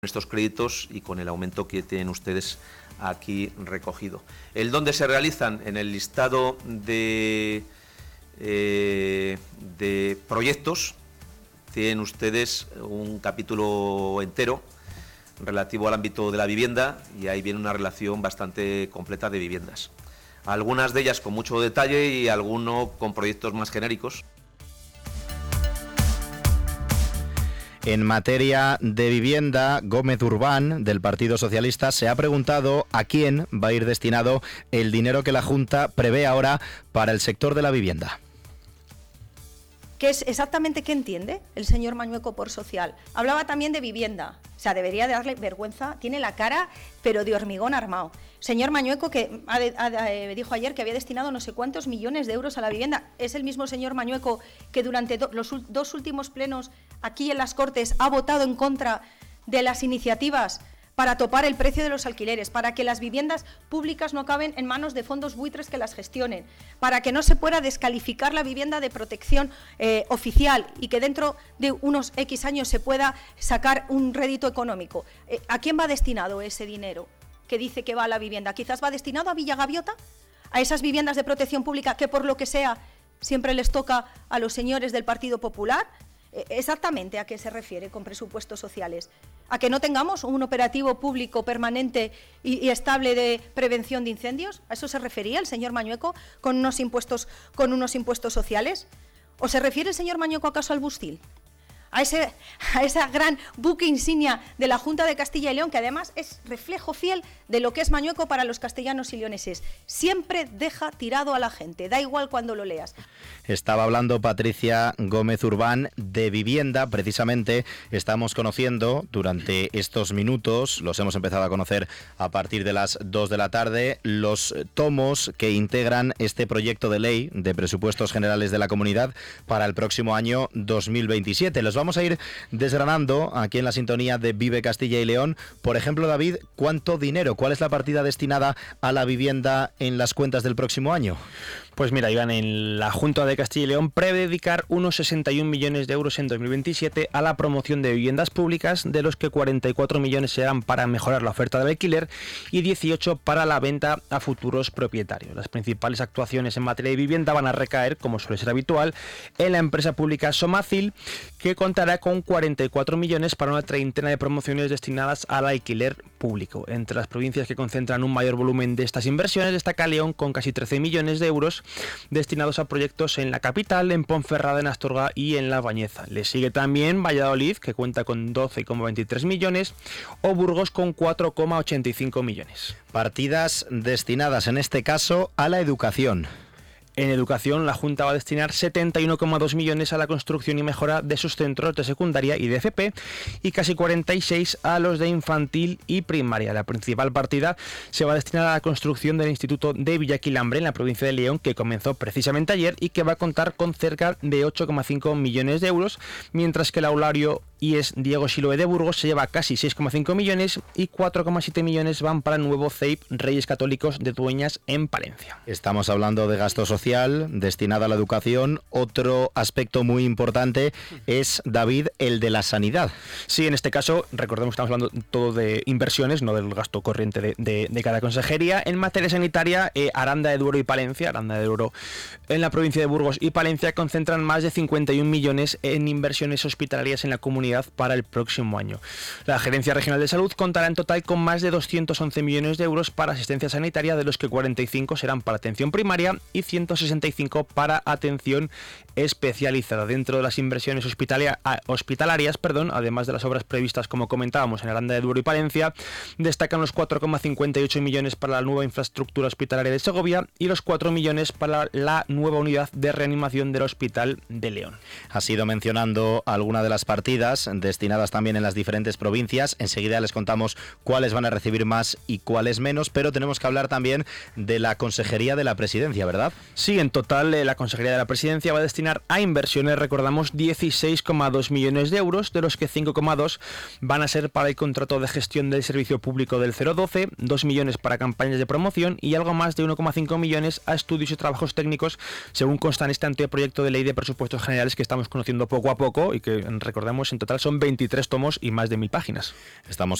estos créditos y con el aumento que tienen ustedes aquí recogido. ¿El dónde se realizan? En el listado de proyectos tienen ustedes un capítulo entero relativo al ámbito de la vivienda y ahí viene una relación bastante completa de viviendas. Algunas de ellas con mucho detalle y alguno con proyectos más genéricos. En materia de vivienda, Gómez Urbán, del Partido Socialista, se ha preguntado a quién va a ir destinado el dinero que la Junta prevé ahora para el sector de la vivienda. ¿Qué es exactamente qué entiende el señor Mañueco por social? Hablaba también de vivienda. O sea, debería de darle vergüenza. Tiene la cara, pero de hormigón armado. Señor Mañueco, que dijo ayer que había destinado no sé cuántos millones de euros a la vivienda. Es el mismo señor Mañueco que durante los dos últimos plenos aquí en las Cortes ha votado en contra de las iniciativas para topar el precio de los alquileres, para que las viviendas públicas no acaben en manos de fondos buitres que las gestionen, para que no se pueda descalificar la vivienda de protección oficial y que dentro de unos X años se pueda sacar un rédito económico. ¿A quién va destinado ese dinero que dice que va a la vivienda? Quizás va destinado a Villa Gaviota, a esas viviendas de protección pública que por lo que sea siempre les toca a los señores del Partido Popular. ¿Exactamente a qué se refiere con presupuestos sociales? ¿A que no tengamos un operativo público permanente y estable de prevención de incendios? ¿A eso se refería el señor Mañueco con unos impuestos sociales? ¿O se refiere el señor Mañueco acaso al Bustil? A esa gran buque insignia de la Junta de Castilla y León, que además es reflejo fiel de lo que es Mañueco para los castellanos y leoneses. Siempre deja tirado a la gente, da igual cuando lo leas. Estaba hablando Patricia Gómez Urbán de vivienda. Precisamente estamos conociendo durante estos minutos, los hemos empezado a conocer a partir de las 2 de la tarde, los tomos que integran este proyecto de ley de presupuestos generales de la comunidad para el próximo año 2027. Los vamos a ir desgranando aquí en la sintonía de Vive Castilla y León. Por ejemplo, David, ¿cuánto dinero? ¿Cuál es la partida destinada a la vivienda en las cuentas del próximo año? Pues mira, Iván, en la Junta de Castilla y León prevé dedicar unos 61 millones de euros en 2027 a la promoción de viviendas públicas, de los que 44 millones serán para mejorar la oferta del alquiler y 18 para la venta a futuros propietarios. Las principales actuaciones en materia de vivienda van a recaer, como suele ser habitual, en la empresa pública Somacil, que contará con 44 millones para una treintena de promociones destinadas al alquiler público. Entre las provincias que concentran un mayor volumen de estas inversiones destaca León, con casi 13 millones de euros destinados a proyectos en la capital, en Ponferrada, en Astorga y en La Bañeza. Le sigue también Valladolid, que cuenta con 12,23 millones, o Burgos con 4,85 millones. Partidas destinadas en este caso a la educación. En educación, la Junta va a destinar 71,2 millones a la construcción y mejora de sus centros de secundaria y de FP y casi 46 a los de infantil y primaria. La principal partida se va a destinar a la construcción del Instituto de Villaquilambre en la provincia de León, que comenzó precisamente ayer y que va a contar con cerca de 8,5 millones de euros, mientras que el aulario IES Diego Xiloé de Burgos se lleva casi 6,5 millones y 4,7 millones van para el nuevo CEIP Reyes Católicos de Dueñas en Palencia. Estamos hablando de gasto social destinado a la educación. Otro aspecto muy importante es, David, el de la sanidad. Sí, en este caso, recordemos que estamos hablando todo de inversiones, no del gasto corriente de cada consejería. En materia sanitaria, Aranda de Duero y Palencia, Aranda de Duero en la provincia de Burgos y Palencia, concentran más de 51 millones en inversiones hospitalarias en la comunidad para el próximo año. La Gerencia Regional de Salud contará en total con más de 211 millones de euros para asistencia sanitaria, de los que 45 serán para atención primaria y 165 para atención especializada. Dentro de las inversiones hospitalarias, además de las obras previstas, como comentábamos, en Aranda de Duero y Palencia, destacan los 4,58 millones para la nueva infraestructura hospitalaria de Segovia y los 4 millones para la nueva unidad de reanimación del Hospital de León. Has ido mencionando alguna de las partidas destinadas también en las diferentes provincias. Enseguida les contamos cuáles van a recibir más y cuáles menos, pero tenemos que hablar también de la Consejería de la Presidencia, ¿verdad? Sí, en total la Consejería de la Presidencia va a destinar a inversiones, recordamos, 16,2 millones de euros, de los que 5,2 van a ser para el contrato de gestión del servicio público del 012, 2 millones para campañas de promoción y algo más de 1,5 millones a estudios y trabajos técnicos, según consta en este anteproyecto de ley de presupuestos generales que estamos conociendo poco a poco y que, recordemos, en total total son 23 tomos y más de 1000 páginas. Estamos